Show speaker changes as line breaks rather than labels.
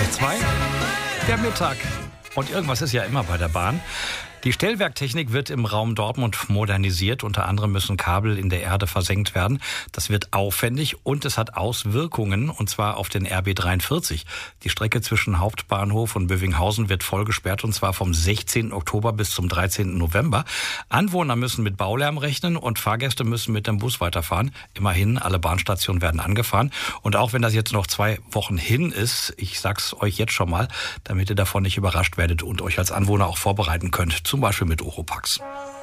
2, der Mittag. Und irgendwas ist ja immer bei der Bahn. Die Stellwerktechnik wird im Raum Dortmund modernisiert. Unter anderem müssen Kabel in der Erde versenkt werden. Das wird aufwendig und es hat Auswirkungen, und zwar auf den RB 43. Die Strecke zwischen Hauptbahnhof und Bövinghausen wird voll gesperrt, und zwar vom 16. Oktober bis zum 13. November. Anwohner müssen mit Baulärm rechnen und Fahrgäste müssen mit dem Bus weiterfahren. Immerhin, alle Bahnstationen werden angefahren. Und auch wenn das jetzt noch 2 Wochen hin ist, ich sag's euch jetzt schon mal, damit ihr davon nicht überrascht werdet und euch als Anwohner auch vorbereiten könnt. Zum Beispiel mit Oropax.